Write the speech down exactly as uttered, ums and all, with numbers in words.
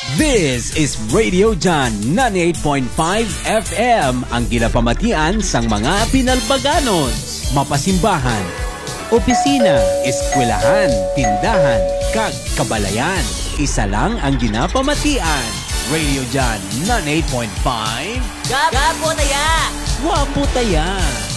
This is Radio Jan ninety-eight point five F M, ang ginapamatian sang mga pinalbaganon, mapasimbahan, opisina, eskwelahan, tindahan, kag kabalayan. Isa lang ang ginapamatian. Radio Jan ninety-eight point five. Gapo taya! Wapo taya!